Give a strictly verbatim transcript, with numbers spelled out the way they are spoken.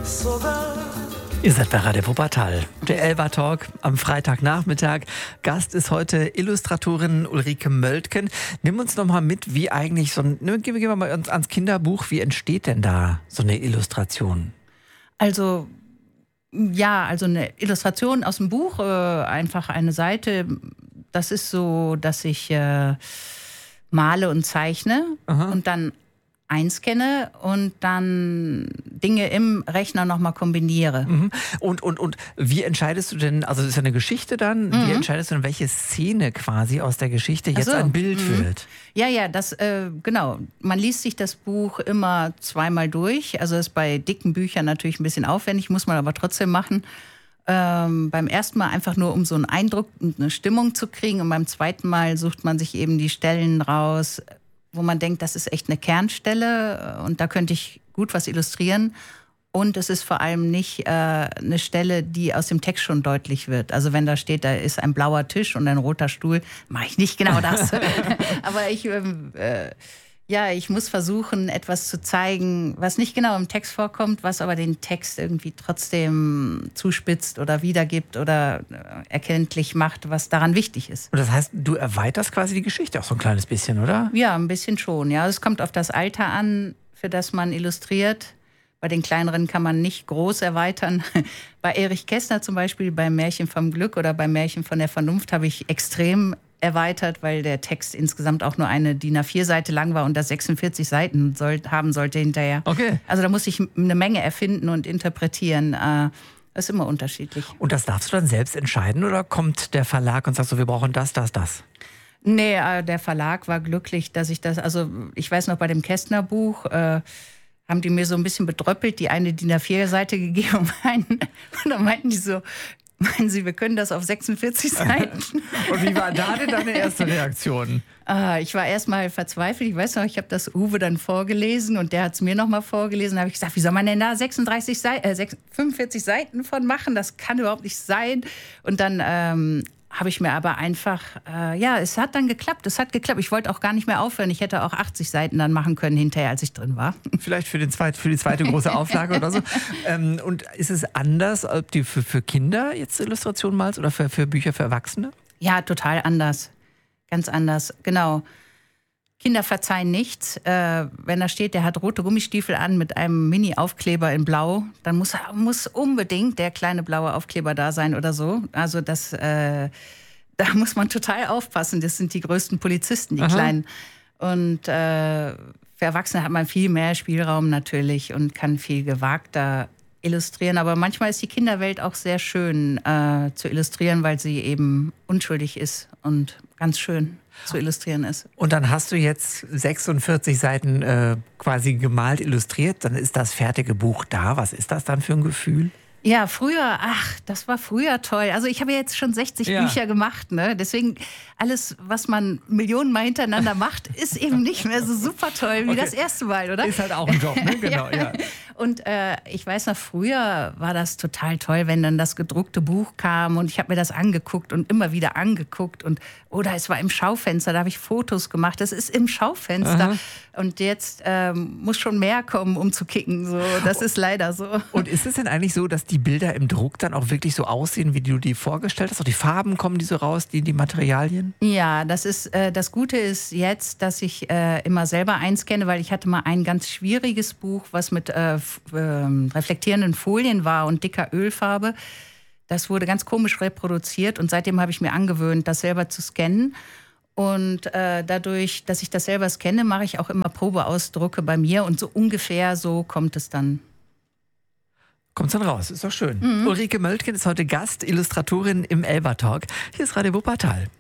Ihr seid bei Radio Wuppertal. Der Elva Talk am Freitagnachmittag. Gast ist heute Illustratorin Ulrike Möltgen. Nimm uns noch mal mit, wie eigentlich so ein, ne, gehen wir mal ans, ans Kinderbuch. Wie entsteht denn da so eine Illustration? Also, ja, also eine Illustration aus dem Buch, äh, einfach eine Seite. Das ist so, dass ich äh, male und zeichne. Aha. Und dann einscanne und dann Dinge im Rechner nochmal kombiniere. Mhm. Und, und, und wie entscheidest du denn, also das ist ja eine Geschichte dann, mhm. wie entscheidest du denn, welche Szene quasi aus der Geschichte jetzt so. ein Bild mhm. wird? Ja, ja, das, äh, genau. Man liest sich das Buch immer zweimal durch. Also ist bei dicken Büchern natürlich ein bisschen aufwendig, muss man aber trotzdem machen. Ähm, beim ersten Mal einfach nur, um so einen Eindruck und eine Stimmung zu kriegen. Und beim zweiten Mal sucht man sich eben die Stellen raus, wo man denkt, das ist echt eine Kernstelle und da könnte ich gut was illustrieren. Und es ist vor allem nicht äh, eine Stelle, die aus dem Text schon deutlich wird. Also wenn da steht, da ist ein blauer Tisch und ein roter Stuhl, mache ich nicht genau das. Aber ich, äh, ja, ich muss versuchen, etwas zu zeigen, was nicht genau im Text vorkommt, was aber den Text irgendwie trotzdem zuspitzt oder wiedergibt oder erkenntlich macht, was daran wichtig ist. Und das heißt, du erweiterst quasi die Geschichte auch so ein kleines bisschen, oder? Ja, ein bisschen schon. Ja, es kommt auf das Alter an, für das man illustriert. Bei den kleineren kann man nicht groß erweitern. Bei Erich Kästner zum Beispiel, beim Märchen vom Glück oder beim Märchen von der Vernunft habe ich extrem erweitert, weil der Text insgesamt auch nur eine D I N A vier Seite lang war und das sechsundvierzig Seiten soll, haben sollte hinterher. Okay. Also da muss ich eine Menge erfinden und interpretieren. Das ist immer unterschiedlich. Und das darfst du dann selbst entscheiden oder kommt der Verlag und sagt so, wir brauchen das, das, das? Nee, der Verlag war glücklich, dass ich das, also ich weiß noch, bei dem Kästner-Buch äh, haben die mir so ein bisschen bedröppelt, die eine D I N A vier Seite gegeben und, meinten, und dann meinten die so, meinen Sie, wir können das auf sechsundvierzig Seiten? Und wie war da denn deine erste Reaktion? Ah, ich war erst mal verzweifelt. Ich weiß noch, ich habe das Uwe dann vorgelesen und der hat es mir noch mal vorgelesen. Da habe ich gesagt, wie soll man denn da sechsunddreißig Seiten, äh, fünfundvierzig Seiten von machen? Das kann überhaupt nicht sein. Und dann ähm, habe ich mir aber einfach, äh, ja, es hat dann geklappt. Es hat geklappt. Ich wollte auch gar nicht mehr aufhören. Ich hätte auch achtzig Seiten dann machen können hinterher, als ich drin war. Vielleicht für, den zweit, für die zweite große Auflage oder so. Ähm, und ist es anders, ob du für, für Kinder jetzt Illustrationen malst oder für, für Bücher für Erwachsene? Ja, total anders. Ganz anders, genau. Kinder verzeihen nichts. Äh, wenn da steht, der hat rote Gummistiefel an mit einem Mini-Aufkleber in Blau, dann muss, muss unbedingt der kleine blaue Aufkleber da sein oder so. Also das, äh, da muss man total aufpassen. Das sind die größten Polizisten, die Aha. Kleinen. Und äh, für Erwachsene hat man viel mehr Spielraum natürlich und kann viel gewagter illustrieren. Aber manchmal ist die Kinderwelt auch sehr schön äh, zu illustrieren, weil sie eben unschuldig ist und ganz schön zu illustrieren ist. Und dann hast du jetzt sechsundvierzig Seiten äh, quasi gemalt, illustriert. Dann ist das fertige Buch da. Was ist das dann für ein Gefühl? Ja, früher, ach, das war früher toll. Also ich habe jetzt schon sechzig ja. Bücher gemacht, ne? Deswegen alles, was man Millionenmal hintereinander macht, ist eben nicht mehr so super toll wie okay. das erste Mal, oder? Ist halt auch ein Job, ne? Genau, ja. ja. Und äh, ich weiß noch, früher war das total toll, wenn dann das gedruckte Buch kam und ich habe mir das angeguckt und immer wieder angeguckt und oder es war im Schaufenster, da habe ich Fotos gemacht. Das ist im Schaufenster. Aha. Und jetzt ähm, muss schon mehr kommen, um zu kicken. So, das ist leider so. Und ist es denn eigentlich so, dass die Bilder im Druck dann auch wirklich so aussehen, wie du die vorgestellt hast? Auch die Farben kommen die so raus, die, die Materialien? Ja, das ist äh, das Gute ist jetzt, dass ich äh, immer selber einscanne, weil ich hatte mal ein ganz schwieriges Buch, was mit äh, f- äh, reflektierenden Folien war und dicker Ölfarbe. Das wurde ganz komisch reproduziert und seitdem habe ich mir angewöhnt, das selber zu scannen. Und äh, dadurch, dass ich das selber scanne, mache ich auch immer Probeausdrucke bei mir und so ungefähr so kommt es dann. Kommt's dann raus, ist doch schön. Mhm. Ulrike Möltgen ist heute Gast, Illustratorin im Elva Talk. Hier ist Radio Wuppertal.